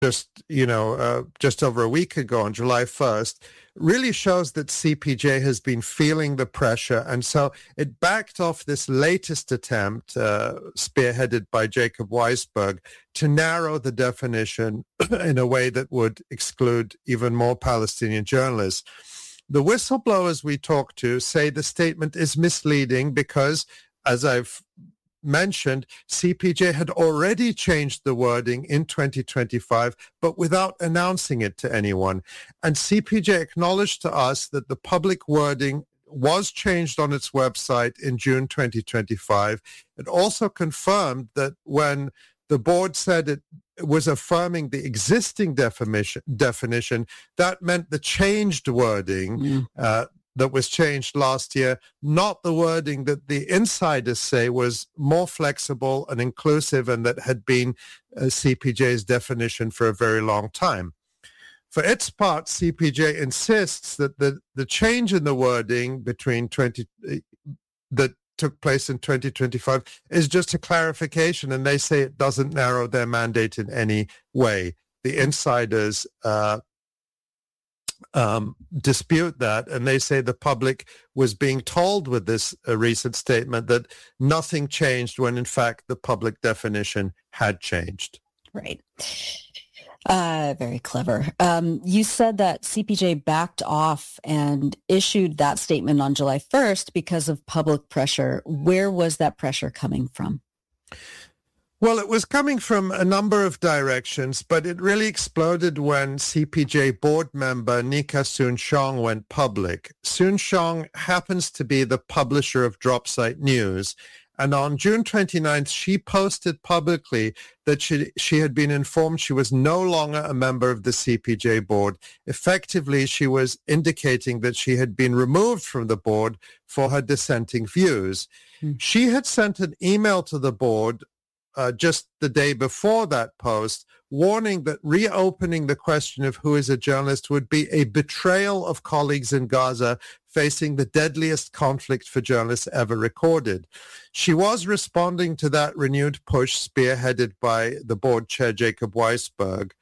just over a week ago on July 1st, really shows that CPJ has been feeling the pressure. And so it backed off this latest attempt, spearheaded by Jacob Weisberg, to narrow the definition in a way that would exclude even more Palestinian journalists. The whistleblowers we talked to say the statement is misleading because, as I've mentioned, CPJ had already changed the wording in 2025, but without announcing it to anyone. And CPJ acknowledged to us that the public wording was changed on its website in June 2025. It also confirmed that when the board said it was affirming the existing definition, that meant the changed wording that was changed last year, not the wording that the insiders say was more flexible and inclusive and that had been CPJ's definition for a very long time. For its part, CPJ insists that the change in the wording that took place in 2025 is just a clarification, and they say it doesn't narrow their mandate in any way. The insiders dispute that, and they say the public was being told with this recent statement that nothing changed when in fact the public definition had changed. Right. Very clever. You said that CPJ backed off and issued that statement on July 1st because of public pressure. Where was that pressure coming from? Well, it was coming from a number of directions, but it really exploded when CPJ board member Nika Soon-Shiong went public. Soon-Shiong happens to be the publisher of Dropsite News, and on June 29th, she posted publicly that she had been informed she was no longer a member of the CPJ board. Effectively, she was indicating that she had been removed from the board for her dissenting views. She had sent an email to the board just the day before that post, warning that reopening the question of who is a journalist would be a betrayal of colleagues in Gaza facing the deadliest conflict for journalists ever recorded. She was responding to that renewed push spearheaded by the board chair, Jacob Weisberg,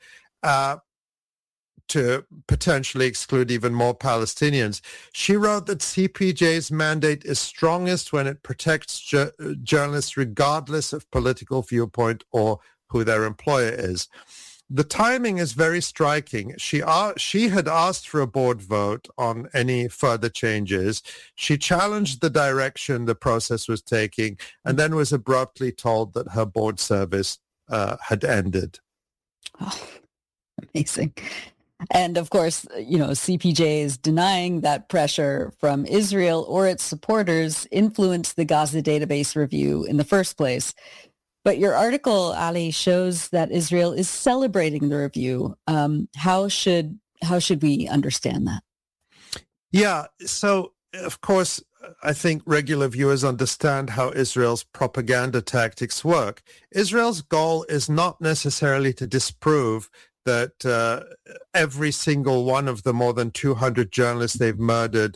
to potentially exclude even more Palestinians. She wrote that CPJ's mandate is strongest when it protects journalists regardless of political viewpoint or who their employer is. The timing is very striking. She had asked for a board vote on any further changes. She challenged the direction the process was taking and then was abruptly told that her board service had ended. Oh, amazing. And of course, CPJ is denying that pressure from Israel or its supporters influenced the Gaza database review in the first place. But your article, Ali, shows that Israel is celebrating the review. How should we understand that? Yeah, so of course, I think regular viewers understand how Israel's propaganda tactics work. Israel's goal is not necessarily to disprove that every single one of the more than 200 journalists they've murdered,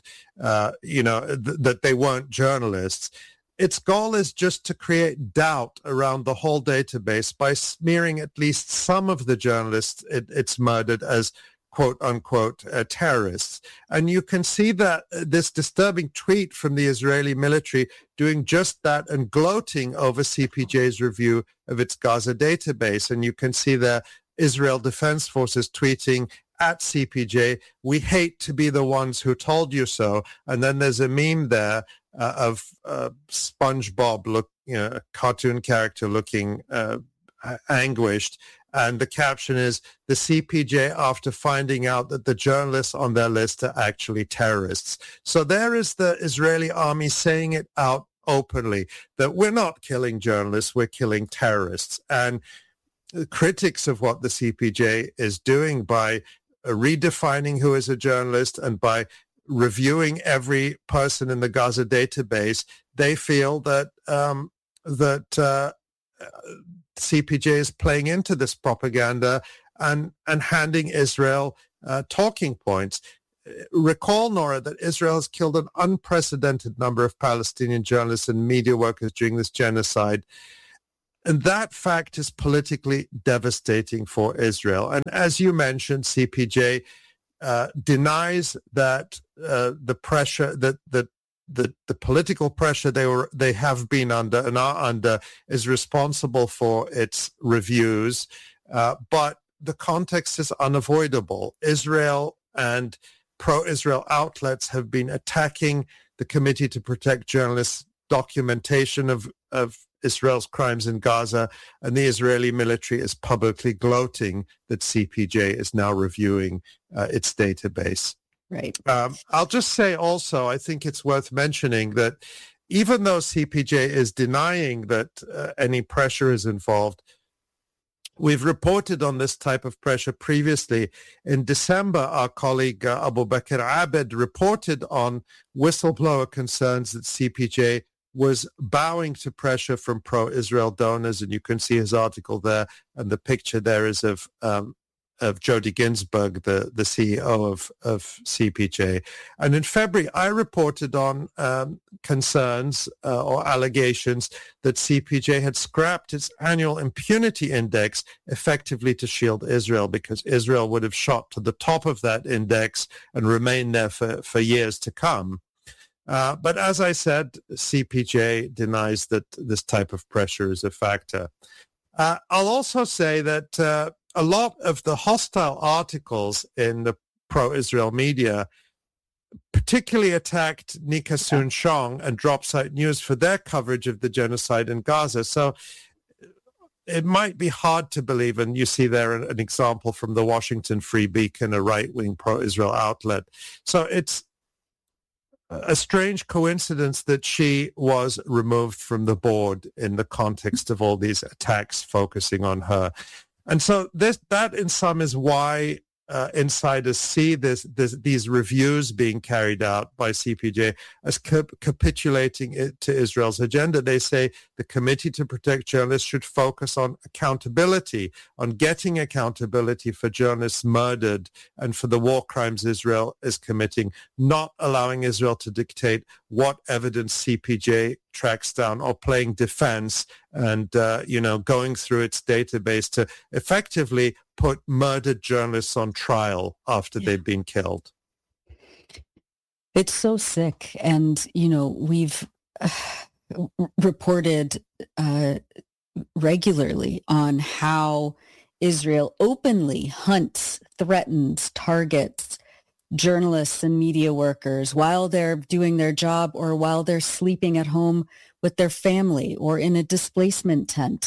that they weren't journalists. Its goal is just to create doubt around the whole database by smearing at least some of the journalists it's murdered as quote-unquote terrorists. And you can see that this disturbing tweet from the Israeli military doing just that and gloating over CPJ's review of its Gaza database. And you can see there Israel Defense Forces tweeting at CPJ, "We hate to be the ones who told you so." And then there's a meme there of SpongeBob, a cartoon character looking anguished. And the caption is, "The CPJ after finding out that the journalists on their list are actually terrorists." So there is the Israeli army saying it out openly that we're not killing journalists, we're killing terrorists. And critics of what the CPJ is doing by redefining who is a journalist and by reviewing every person in the Gaza database, they feel that CPJ is playing into this propaganda and handing Israel talking points. Recall, Nora, that Israel has killed an unprecedented number of Palestinian journalists and media workers during this genocide. And that fact is politically devastating for Israel. And as you mentioned, CPJ denies that the pressure that the political pressure they have been under and are under is responsible for its reviews, but the context is unavoidable. Israel and pro-Israel outlets have been attacking the Committee to Protect Journalists' documentation of Israel's crimes in Gaza, and the Israeli military is publicly gloating that CPJ is now reviewing its database. Right. I'll just say also, I think it's worth mentioning that even though CPJ is denying that any pressure is involved, we've reported on this type of pressure previously. In December, our colleague Abu Bakr Abed reported on whistleblower concerns that CPJ was bowing to pressure from pro-Israel donors, and you can see his article there, and the picture there is of Jody Ginsburg, the CEO of CPJ. And in February, I reported on concerns or allegations that CPJ had scrapped its annual impunity index effectively to shield Israel, because Israel would have shot to the top of that index and remained there for years to come. But as I said, CPJ denies that this type of pressure is a factor. I'll also say that a lot of the hostile articles in the pro-Israel media particularly attacked Nika Soon-Shong and Dropsite News for their coverage of the genocide in Gaza. So it might be hard to believe, and you see there an example from the Washington Free Beacon, a right-wing pro-Israel outlet. So it's a strange coincidence that she was removed from the board in the context of all these attacks focusing on her. And so that in sum is why insiders see these reviews being carried out by CPJ as capitulating it to Israel's agenda. They say the Committee to Protect Journalists should focus on accountability, on getting accountability for journalists murdered and for the war crimes Israel is committing, not allowing Israel to dictate what evidence CPJ tracks down or playing defense and, going through its database to effectively put murdered journalists on trial after they've been killed. It's so sick. And, we've reported regularly on how Israel openly hunts, threatens, targets journalists and media workers while they're doing their job or while they're sleeping at home with their family or in a displacement tent.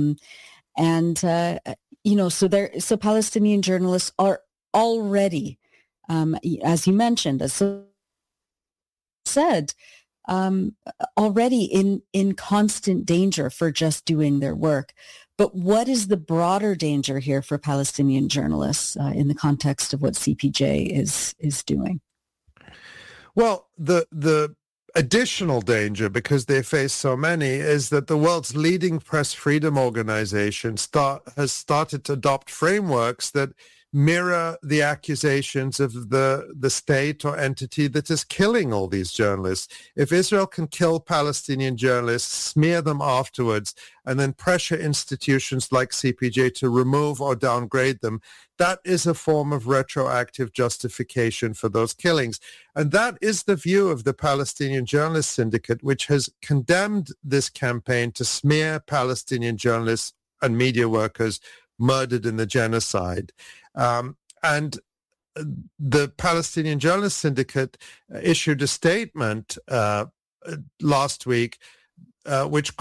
So Palestinian journalists are already, as you mentioned, as said, already in constant danger for just doing their work. But what is the broader danger here for Palestinian journalists in the context of what CPJ is doing? Well, the additional danger, because they face so many, is that the world's leading press freedom organization has started to adopt frameworks that mirror the accusations of the state or entity that is killing all these journalists. If Israel can kill Palestinian journalists, smear them afterwards, and then pressure institutions like CPJ to remove or downgrade them, that is a form of retroactive justification for those killings. And that is the view of the Palestinian Journalist Syndicate, which has condemned this campaign to smear Palestinian journalists and media workers murdered in the genocide. And the Palestinian Journalist Syndicate issued a statement last week which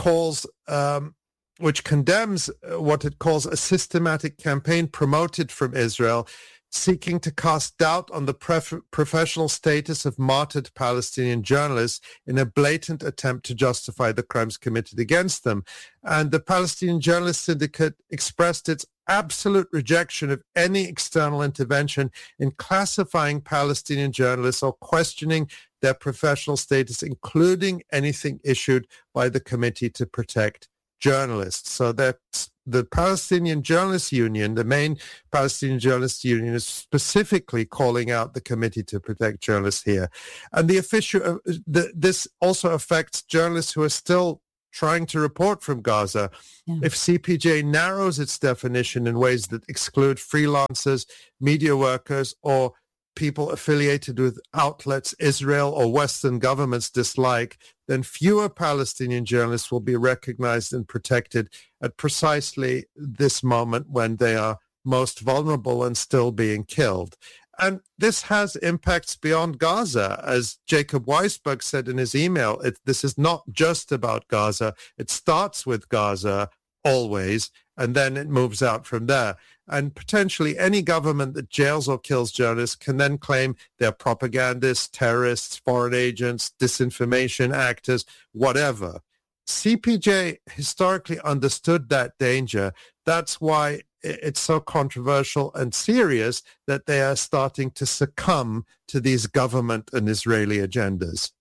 condemns what it calls a systematic campaign promoted from Israel, seeking to cast doubt on the professional status of martyred Palestinian journalists in a blatant attempt to justify the crimes committed against them. And the Palestinian Journalist Syndicate expressed its absolute rejection of any external intervention in classifying Palestinian journalists or questioning their professional status, including anything issued by the Committee to Protect Journalists. So that's the Palestinian Journalists Union, the main Palestinian Journalists Union, is specifically calling out the Committee to Protect Journalists here. And this also affects journalists who are still trying to report from Gaza. Yeah. If CPJ narrows its definition in ways that exclude freelancers, media workers, or people affiliated with outlets Israel or Western governments dislike, then fewer Palestinian journalists will be recognized and protected at precisely this moment when they are most vulnerable and still being killed. And this has impacts beyond Gaza. As Jacob Weisberg said in his email, this is not just about Gaza. It starts with Gaza always, and then it moves out from there. And potentially any government that jails or kills journalists can then claim they're propagandists, terrorists, foreign agents, disinformation actors, whatever. CPJ historically understood that danger. That's why it's so controversial and serious that they are starting to succumb to these government and Israeli agendas.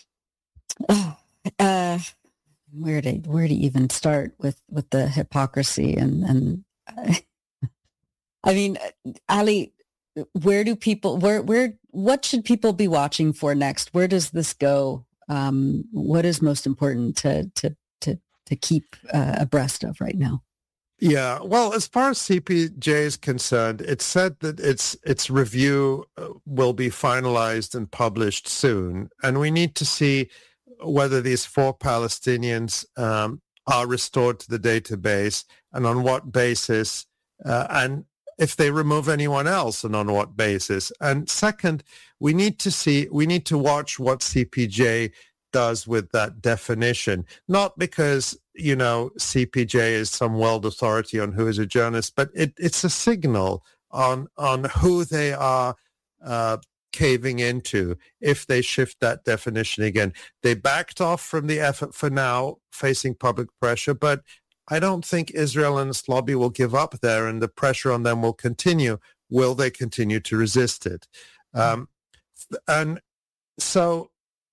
Where to even start with the hypocrisy and I mean, Ali, what should people be watching for next? Where does this go? What is most important to keep abreast of right now? Yeah, well, as far as CPJ is concerned, it's said that its review will be finalized and published soon, and we need to see whether these 4 Palestinians are restored to the database and on what basis, and if they remove anyone else and on what basis. And second, we need to watch what CPJ does with that definition, not because, CPJ is some world authority on who is a journalist, but it's a signal on who they are caving into if they shift that definition again. They backed off from the effort for now, facing public pressure, but I don't think Israel and its lobby will give up there, and the pressure on them will continue. Will they continue to resist it? And so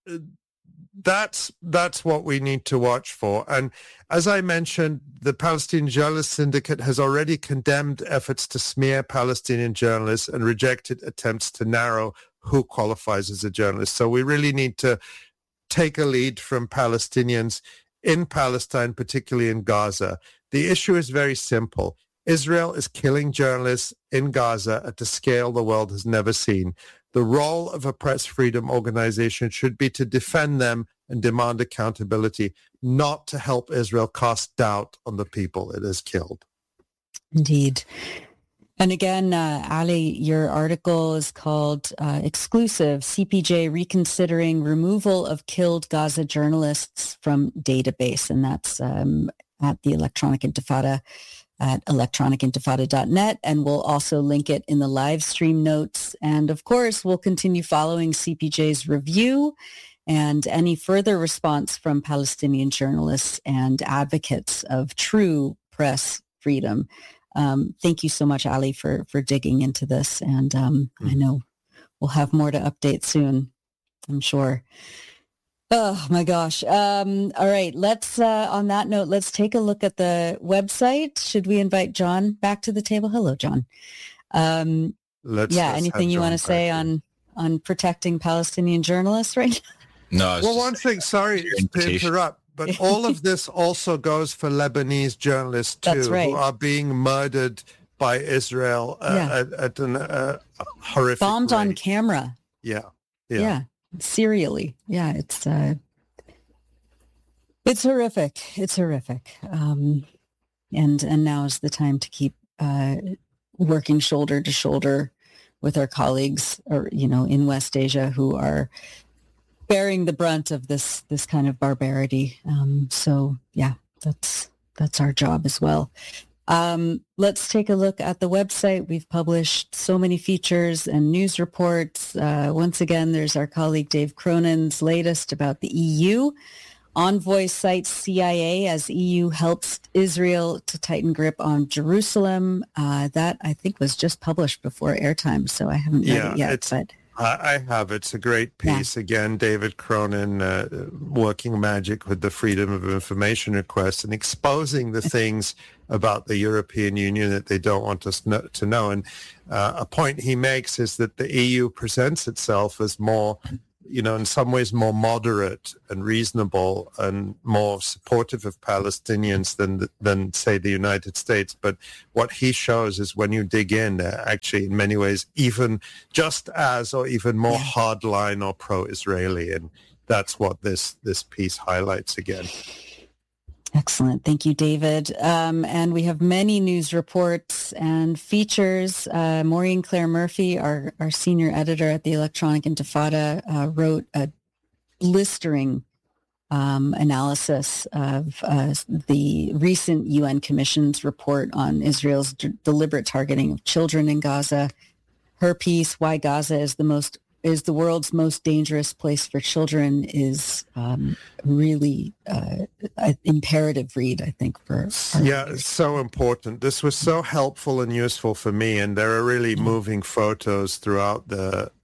that's what we need to watch for. And as I mentioned, the Palestinian Journalists Syndicate has already condemned efforts to smear Palestinian journalists and rejected attempts to narrow who qualifies as a journalist. So we really need to take a lead from Palestinians in Palestine, particularly in Gaza. The issue is very simple. Israel is killing journalists in Gaza at a scale the world has never seen. The role of a press freedom organization should be to defend them and demand accountability, not to help Israel cast doubt on the people it has killed. Indeed. And again, Ali, your article is called Exclusive, CPJ Reconsidering Removal of Killed Gaza Journalists from Database. And that's at the Electronic Intifada at electronicintifada.net. And we'll also link it in the live stream notes. And of course, we'll continue following CPJ's review and any further response from Palestinian journalists and advocates of true press freedom. Thank you so much, Ali, for digging into this. And I know we'll have more to update soon, I'm sure. Oh, my gosh. All right. Let's, on that note, let's take a look at the website. Should we invite John back to the table? Hello, John. Let's anything you want to say on protecting Palestinian journalists right now? No. Well, one thing, sorry to interrupt, but all of this also goes for Lebanese journalists, too, who are being murdered by Israel at an horrific bombed rate. On camera. Yeah. Serially. Yeah, it's horrific. It's horrific. And now is the time to keep working shoulder to shoulder with our colleagues, in West Asia who are bearing the brunt of this kind of barbarity. So yeah, that's our job as well. Let's take a look at the website. We've published so many features and news reports. Once again, there's our colleague Dave Cronin's latest about the EU. Envoy cites CIA as EU helps Israel to tighten grip on Jerusalem. That, I think, was just published before airtime, so I haven't read it yet. I have. It's a great piece. Yeah. Again, David Cronin working magic with the Freedom of Information request and exposing the things about the European Union that they don't want us to know. And a point he makes is that the EU presents itself as more in some ways more moderate and reasonable and more supportive of Palestinians than say the United States. But what he shows is when you dig in, actually in many ways even just as or even more hardline or pro-Israeli, and that's what this piece highlights again. Excellent. Thank you, David. And we have many news reports and features. Maureen Claire Murphy, our senior editor at the Electronic Intifada, wrote a blistering analysis of the recent UN Commission's report on Israel's deliberate targeting of children in Gaza. Her piece, Why Gaza is the world's most dangerous place for children, is really an imperative read, I think, for it's so important. This was so helpful and useful for me, and there are really moving photos throughout the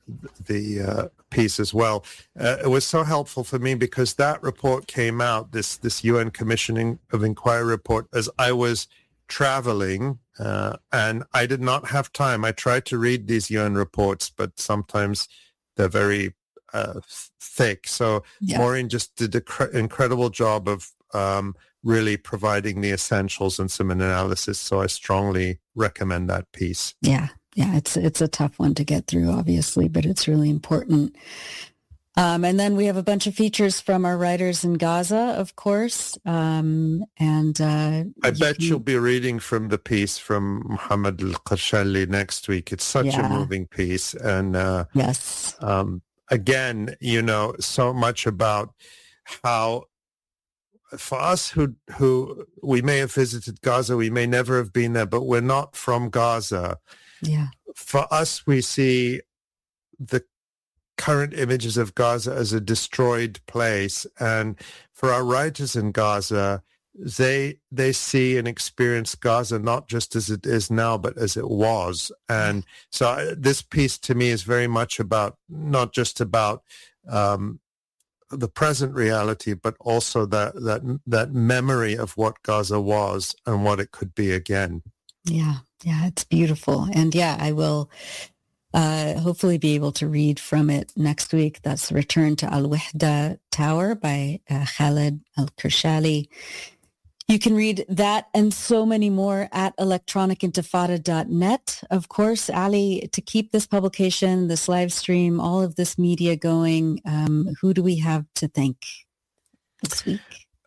piece as well. It was so helpful for me because that report came out, this UN Commission of Inquiry report, as I was traveling, and I did not have time. I tried to read these UN reports, but sometimes they're very thick. So Maureen just did an incredible job of really providing the essentials and some analysis. So I strongly recommend that piece. Yeah, it's a tough one to get through, obviously, but it's really important. And then we have a bunch of features from our writers in Gaza, of course. I bet you'll be reading from the piece from Mohammed Al-Qarshali next week. It's such a moving piece. And yes, again, so much about how for us who we may have visited Gaza, we may never have been there, but we're not from Gaza. Yeah. For us, we see the current images of Gaza as a destroyed place, and for our writers in Gaza, they see and experience Gaza not just as it is now, but as it was. And so this piece to me is very much about not just about the present reality, but also that memory of what Gaza was and what it could be again. Yeah, it's beautiful, and I will hopefully be able to read from it next week. That's Return to Al-Wahda Tower by Khaled Al-Qarshali. You can read that and so many more at electronicintifada.net. Of course, Ali, to keep this publication, this live stream, all of this media going, who do we have to thank this week?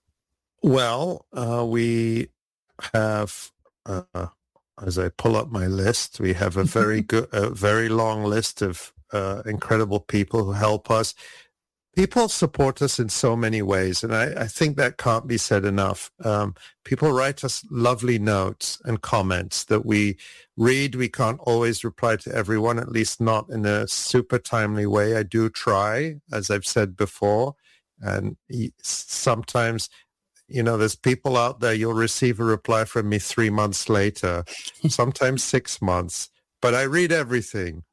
Well, we have... as I pull up my list, we have a very long list of incredible people who help us. People support us in so many ways, and I think that can't be said enough. People write us lovely notes and comments that we read. We can't always reply to everyone, at least not in a super timely way. I do try, as I've said before, and sometimes... there's people out there, you'll receive a reply from me 3 months later, sometimes 6 months, but I read everything.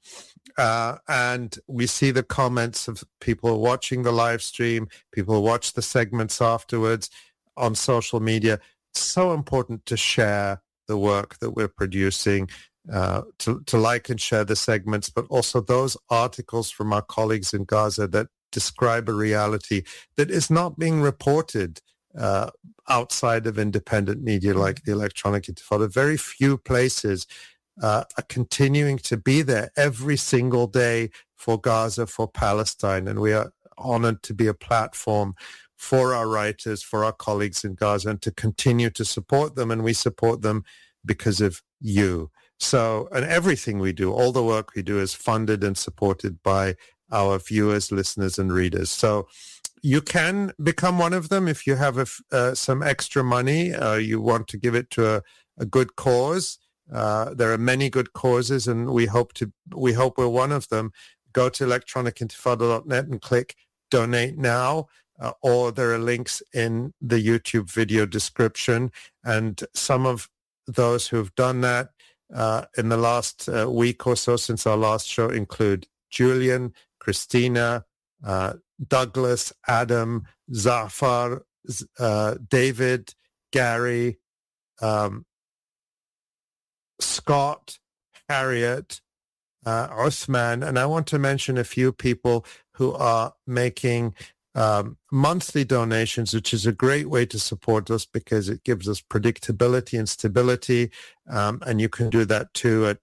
And we see the comments of people watching the live stream, people watch the segments afterwards on social media. It's so important to share the work that we're producing, to like and share the segments, but also those articles from our colleagues in Gaza that describe a reality that is not being reported outside of independent media like the Electronic Intifada. Very few places are continuing to be there every single day for Gaza, for Palestine, and we are honored to be a platform for our writers, for our colleagues in Gaza, and to continue to support them, and we support them because of you. So, and everything we do, all the work we do is funded and supported by our viewers, listeners, and readers. So you can become one of them if you have some extra money. You want to give it to a good cause. There are many good causes, and we hope we're one of them. Go to electronicintifada.net and click Donate Now, or there are links in the YouTube video description. And some of those who have done that in the last week or so since our last show include Julian, Christina, Douglas, Adam, Zafar, David, Gary, Scott, Harriet, Uthman, and I want to mention a few people who are making monthly donations, which is a great way to support us because it gives us predictability and stability. And you can do that too at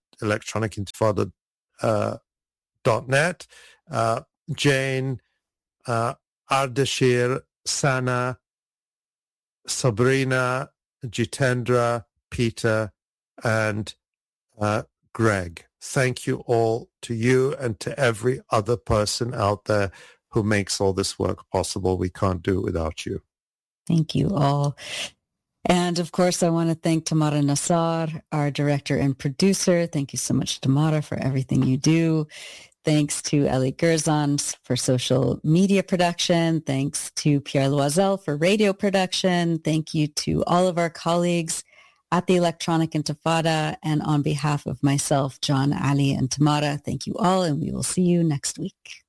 electronicintifada.net. Jane, Ardashir, Sana, Sabrina, Jitendra, Peter, and Greg. Thank you all to you and to every other person out there who makes all this work possible. We can't do it without you. Thank you all. And of course, I want to thank Tamara Nassar, our director and producer. Thank you so much, Tamara, for everything you do. Thanks to Ellie Gerzon for social media production. Thanks to Pierre Loisel for radio production. Thank you to all of our colleagues at the Electronic Intifada. And on behalf of myself, John, Ali, and Tamara, thank you all, and we will see you next week.